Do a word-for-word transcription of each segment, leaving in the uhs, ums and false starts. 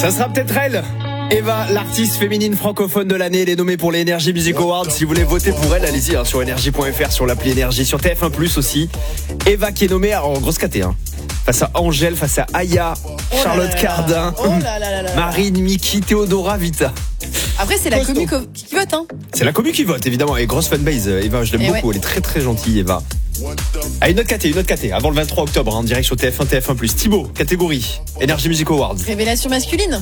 Ça sera peut-être elle. Eva, l'artiste féminine francophone de l'année, elle est nommée pour les Energy Music Awards. Si vous voulez voter pour elle, allez-y hein, sur énergie point f r, sur l'appli Énergie, sur T F un plus aussi. Eva qui est nommée en grosse caté, hein. Face à Angèle, face à Aya, Oh Charlotte là là Cardin, oh là là là là. Marine, Miki, Théodora, Vita. Après, c'est la commu co- qui vote, hein. C'est la commu qui vote, évidemment. Et grosse fanbase, Eva, je l'aime Et beaucoup. ouais. Elle est très très gentille, Eva. Ah, une autre caté, une autre caté. Avant le vingt-trois octobre, en direct sur T F un, T F un plus. Thibaut, catégorie Energy Music Awards. Révélation masculine.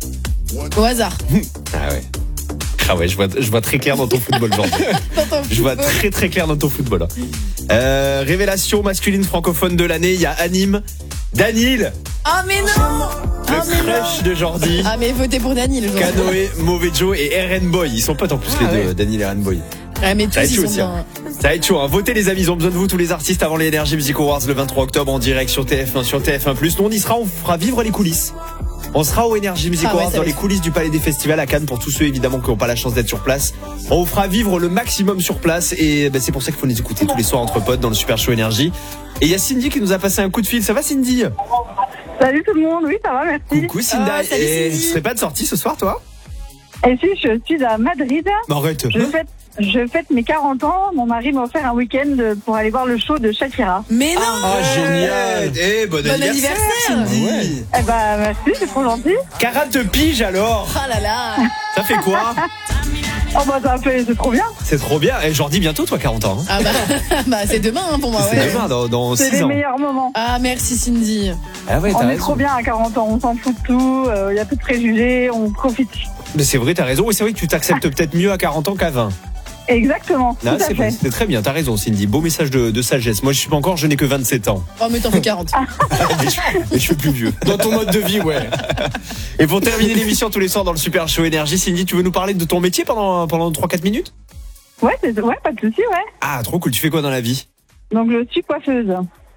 Au hasard. Ah ouais. Ah ouais, je vois, je vois très clair dans ton football, genre. Dans ton Je vois football. très très clair dans ton football. Euh, révélation masculine francophone de l'année, il y a Anime, Danil, Ah, mais non. le Ah, mais crush non. de Jordi, Ah, mais votez pour Dany, le jour. Canoë, Mauvais Joe et R N Boy. Ils sont potes en plus les ouais. deux, Danil et R N Boy. Ouais, mais tous, Ça va être ils chaud sont aussi, hein. bien. Ça va être chaud, hein. Votez les amis, ils ont besoin de vous tous les artistes avant les Energy Music Awards le vingt-trois octobre en direct sur T F un, sur T F un plus. Nous on y sera, on fera vivre les coulisses. On sera au Energy Music Ah ouais, Awards ça dans va les être- coulisses du Palais des Festivals à Cannes pour tous ceux évidemment qui n'ont pas la chance d'être sur place. On vous fera vivre le maximum sur place et ben, c'est pour ça qu'il faut nous écouter tous les soirs entre potes dans le Super Show Énergie. Et il y a Cindy qui nous a passé un coup de fil. Ça va Cindy? Salut tout le monde, oui ça va, merci. Coucou Cindy. Ah, salut, Et Cindy. tu serais pas de sortie ce soir toi? Et si je suis à Madrid, Mais arrête. je fête, je fête mes quarante ans, mon mari m'a offert un week-end pour aller voir le show de Shakira. Mais non. Ah génial. Eh bon, Bon anniversaire, anniversaire. Cindy. Eh ben merci, c'est trop gentil. quarante piges alors. Ah là là. Ça fait quoi? Oh bah ça fait, c'est trop bien. C'est trop bien. Et Jordi bientôt toi quarante ans. Hein. Ah bah, bah c'est demain hein, pour moi. C'est Ouais. demain dans, dans C'est six les ans. meilleurs moments. Ah merci Cindy. Ah ouais, t'as On est raison. trop bien à quarante ans, on s'en fout de tout, il y a plus de préjugés, on profite. Mais c'est vrai, t'as raison. Oui, c'est vrai que tu t'acceptes peut-être mieux à quarante ans qu'à vingt. Exactement, Non, tout à c'est, fait. c'est très bien, t'as raison Cindy. Beau message de, de sagesse. Moi je suis pas encore, je n'ai que vingt-sept ans. Oh mais t'en fais quarante. mais, je, mais je suis plus vieux. Dans ton mode de vie, ouais. Et pour terminer l'émission tous les soirs dans le Super Show Énergie, Cindy, tu veux nous parler de ton métier pendant, pendant trois quatre minutes? Ouais, c'est, ouais, pas de souci, ouais. Ah, trop cool. Tu fais quoi dans la vie? Donc je suis coiffeuse.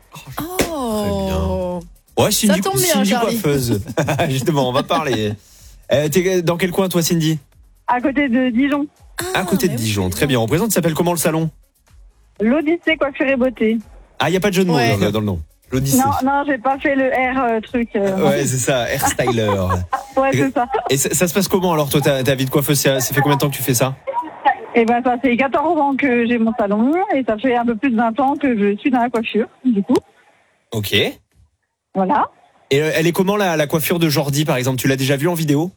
Oh. Ouais, Cindy, tombe bien, Cindy Charlie. coiffeuse. Justement, on va parler. Euh, t'es dans quel coin toi Cindy? À côté de Dijon. À côté de mais oui, Dijon. c'est Très bien. On présente, ça s'appelle comment le salon? L'Odyssée Coiffure et Beauté. Ah, il y a pas de jeu de mots Ouais. dans, le, dans le nom. L'Odyssée. Non, non, j'ai pas fait le R euh, truc. euh. Ouais, c'est ça, hairstyler. Ouais, c'est ça. Et ça, ça se passe comment alors toi ta, ta vie de coiffeuse? Ça, ça fait combien de temps que tu fais ça? Et ben ça fait quatorze ans que j'ai mon salon et ça fait un peu plus de vingt ans que je suis dans la coiffure, du coup. Ok. Et Voilà. euh, elle est comment la, la coiffure de Jordi par exemple? Tu l'as déjà vue en vidéo?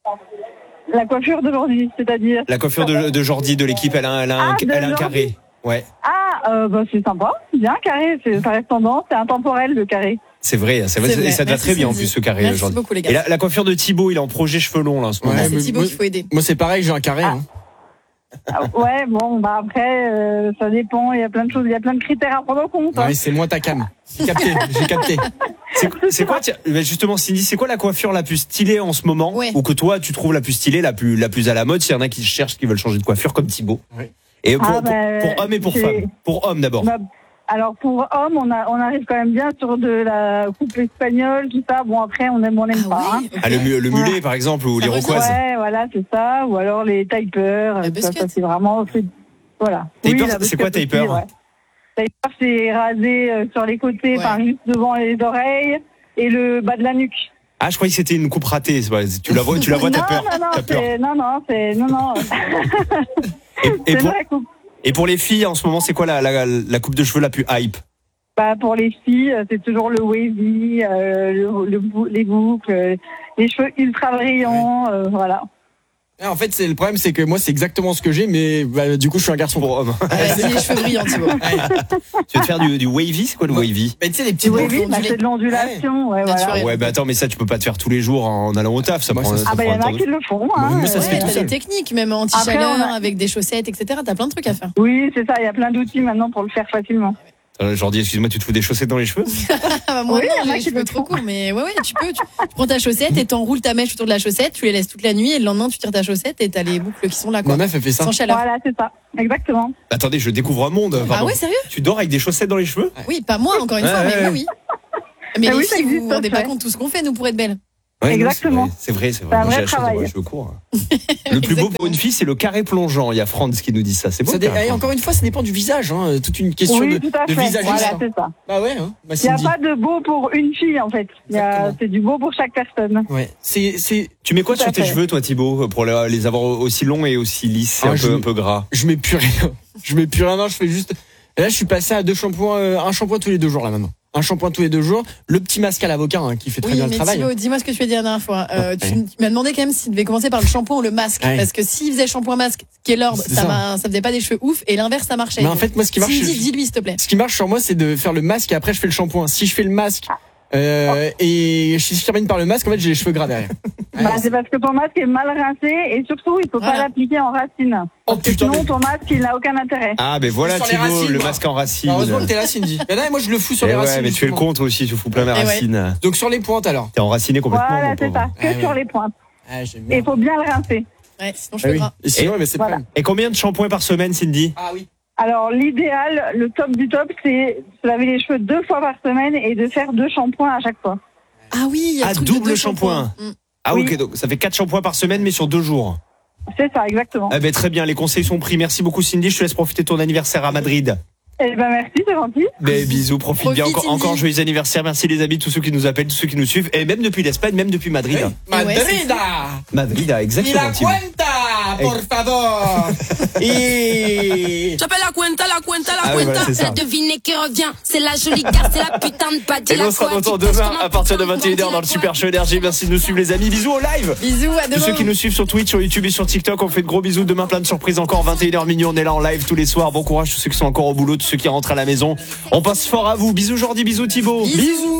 La coiffure d'aujourd'hui, c'est-à-dire. La coiffure de, de Jordi de l'équipe, elle a, elle a un, Ah, de elle a un Jordi. carré. Ouais, Ah, euh, bah c'est sympa, bien carré, c'est, ça reste tendance, c'est intemporel le carré. c'est vrai, c'est vrai, C'est et vrai. ça te va Merci, très bien en Cindy. plus ce carré Merci Jordi. beaucoup les gars. Et la, la coiffure de Thibaut, il est en projet cheveux longs là en ce moment. Ah, Ouais, c'est mais Thibaut moi- qu'il faut aider. Moi, c'est pareil, j'ai un carré. Hein. Ah, ouais, bon, bah après, euh, ça dépend, il y a plein de choses, il y a plein de critères à prendre en compte. hein. Ouais, c'est moi ta cam. J'ai capté, j'ai capté. C'est, c'est quoi, tiens, bah, justement Cindy, c'est quoi la coiffure la plus stylée en ce moment? Ouais. Ou que toi tu trouves la plus stylée, la plus, la plus à la mode, s'il y en a qui cherchent, qui veulent changer de coiffure comme Thibaut? Ouais. Et pour, Ah, bah, pour, pour hommes et pour c'est- femmes. Pour hommes d'abord. Bah, alors pour homme, on, a, on arrive quand même bien sur de la coupe espagnole, tout ça. Bon, après, on aime, on aime Ah pas. hein. ouais. ok. Ah, le, mu- le mulet par exemple, ou Ça les revient. roquoises. Ouais, voilà, c'est ça. Ou alors les tapers. La Ça, busquette. ça, c'est vraiment. c'est- Voilà. Taper, la c'est quoi, busquette taper aussi, ouais. Taper, c'est rasé euh, sur les côtés, Ouais. enfin juste devant les oreilles et le bas de la nuque. Ah, je croyais que c'était une coupe ratée. c'est pas- Tu la vois, tu la vois, t'as non, peur. non, non, T'as peur. c'est, non, non, c'est, non, non. Et, et c'est pour, une vraie coupe. et pour les filles, en ce moment, c'est quoi la, la, la coupe de cheveux la plus hype? Bah, pour les filles, euh, c'est toujours le wavy, euh, le, le bou- les boucles, euh, les cheveux ultra brillants, euh, voilà. Ah, en fait, c'est le problème, c'est que moi, c'est exactement ce que j'ai, mais bah, du coup, je suis un garçon. Pour hommes. Ouais, c'est les cheveux brillants Thibaut. Tu veux te faire du, du wavy? C'est quoi le wavy? Mais tu sais, les petits Le boucles. wavy, bah, ondulés. c'est de l'ondulation, ouais, voilà. Naturel. Ouais, bah attends, mais ça, tu peux pas te faire tous les jours en allant au taf. Ça Moi, prend, ça, ça Ah bah, il prend y en un a temps qui de- le font, hein. Moi, ça se fait Ouais, tout t'as seul. des techniques, même Après, anti-chaleur, on a- avec des chaussettes, et cetera. T'as plein de trucs à faire. Oui, c'est ça, il y a plein d'outils maintenant pour le faire facilement. Euh, Jordi, excuse-moi, tu te fous des chaussettes dans les cheveux? Ah bah moi Oui, il y en non, a j'ai les qui cheveux le trop font. courts, mais ouais ouais, tu peux. Tu, tu prends ta chaussette et t'enroules ta mèche autour de la chaussette, tu les laisses toute la nuit et le lendemain tu tires ta chaussette et t'as les boucles qui sont là quoi. Ma meuf, elle fait ça. Sans chaleur. Voilà, c'est ça, exactement. Attendez, je découvre un monde. Ah pardon. ouais, sérieux? Tu dors avec des chaussettes dans les cheveux? Oui, pas moi encore une Ouais, fois, ouais, mais ouais. oui, oui. Mais Ah les oui, ça filles, vous existe, vous rendez ça, pas ouais. compte tout ce qu'on fait nous pour être belles. Ouais, Exactement. non, c'est vrai, c'est vrai. C'est un Moi, j'ai vrai la chance d'avoir travail. les cheveux courts. Le plus beau pour une fille, c'est le carré plongeant. Il y a Franz qui nous dit ça. C'est beau. Ça le dé- carré et plongeant. encore une fois, ça dépend du visage. Hein. Toute une question Oui, de, tout à de fait. visagiste. Voilà, c'est ça. Bah ouais, hein. Bah, Il n'y a Cindy. pas de beau pour une fille, en fait. Il y a- Exactement. C'est du beau pour chaque personne. Ouais. C'est, c'est, Tu mets quoi Tout sur à tes fait. cheveux, toi, Thibaut, pour les les avoir aussi longs et aussi lisses et Ah, un je- peu, un peu gras? je mets plus rien. Je mets plus rien. Non, je fais juste. Et là, je suis passé à deux shampoings, euh, un shampoing tous les deux jours là maintenant. Un shampoing tous les deux jours. Le petit masque à l'avocat hein, qui fait très Oui, bien mais le travail. Thibaut, dis-moi ce que tu as dit la dernière fois. Euh, Ouais. tu, tu m'as demandé quand même s'il devait commencer par le shampoing ou le masque. Ouais. Parce que s'il faisait shampoing masque, qui est l'ordre, C'est ça, ça. m'a- ça faisait pas des cheveux ouf. Et l'inverse, ça marchait. Mais en fait, moi, ce qui marche, Cindy, c'est- dis-lui, s'il te plaît. Ce qui marche sur moi, c'est de faire le masque et après je fais le shampoing. Si je fais le masque euh, et si je termine par le masque, en fait, j'ai les cheveux gras derrière. Ouais, Bah, c'est parce que ton masque est mal rincé et surtout, il ne faut Voilà. pas l'appliquer en racine. Oh, Parce que putain, sinon, mais- ton masque, il n'a aucun intérêt. Ah, mais voilà, Sur les Thibaut, racines, le moi. masque en racine. Heureusement que t'es là, Cindy. Et là, moi, je le fous sur Eh les ouais, racines. mais tu es le justement. compte aussi, tu fous plein mes Eh ouais. racines. Donc sur les pointes alors. T'es enraciné complètement. Voilà, mon c'est pauvre. ça. Que Ah, sur ouais. les pointes. Ah, j'aime Et bien. il faut bien le rincer. Ouais, sinon Ah cheveux oui. gras. Et sinon, Et- mais c'est Voilà. pas. Et combien de shampoings par semaine, Cindy? Ah oui. Alors, l'idéal, le top du top, c'est de se laver les cheveux deux fois par semaine et de faire deux shampoings à chaque fois. Ah oui, il y a Ah, le truc de double deux shampoing. shampoings. Mm. Ah, Oui. ok, donc ça fait quatre shampoings par semaine, mais sur deux jours. C'est ça, exactement. Ah, ben, très bien, les conseils sont pris. Merci beaucoup, Cindy. Je te laisse profiter de ton anniversaire à Madrid. Eh ben, merci, c'est gentil. Mais bisous, profite, Profite, bien. Encore, Cindy. encore joyeux anniversaire. Merci, les amis, tous ceux qui nous appellent, tous ceux qui nous suivent. Et même depuis l'Espagne, même depuis Madrid. Oui. Et ouais, Madrida. Madrid, ah, Y exactement. la Thibaut. cuenta, por favor. Et J'appelle la cuenta, la cuenta, la Ah oui, voilà, cuenta. c'est ça. La devinée qui revient. C'est la jolie carte, c'est la putain de badie. Et nous, on sera de retour demain à partir de vingt et une heures dans le Super Show Énergie. Merci de nous suivre, les amis. Bisous au live. Bisous, à Tous demain. ceux qui nous suivent sur Twitch, sur YouTube et sur TikTok, on fait de gros bisous. Demain, plein de surprises encore. vingt et une heures minuit, on est là en live tous les soirs. Bon courage, tous ceux qui sont encore au boulot, tous ceux qui rentrent à la maison. On passe fort à vous. Bisous Jordi, bisous Thibaut. Bisous.